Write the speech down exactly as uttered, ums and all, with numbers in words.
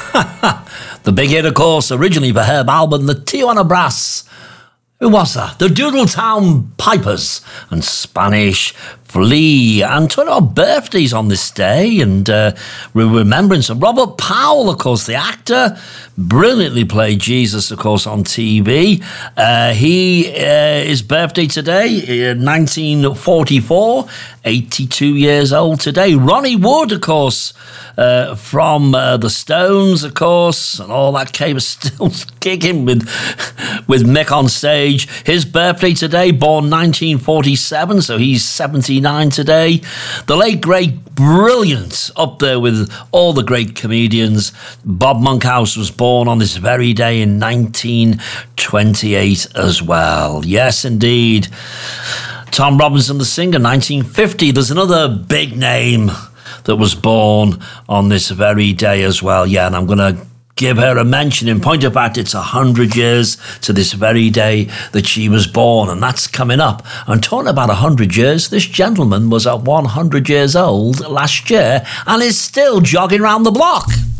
The big hit, of course, originally for Herb Alpert, the Tijuana Brass. Who was that? The Doodletown Pipers and Spanish Flea. And talking about birthdays on this day and uh, remembrance of Robert Powell, of course, the actor, brilliantly played Jesus, of course, on T V. Uh, he, uh, his birthday today, nineteen forty-four, eighty-two years old today. Ronnie Wood, of course, uh, from uh, the Stones, of course, and all that came still kicking with, with Mick on stage. His birthday today, born nineteen forty-seven, so he's seventy-nine today. The late, great, brilliant, up there with all the great comedians. Bob Monkhouse was born on this very day in nineteen twenty-eight as well. Yes, indeed. Tom Robinson, the singer, nineteen fifty. There's another big name that was born on this very day as well. Yeah, and I'm going to give her a mention. In point of fact, it's one hundred years to this very day that she was born, and that's coming up. And talking about one hundred years, this gentleman was at one hundred years old last year and is still jogging around the block.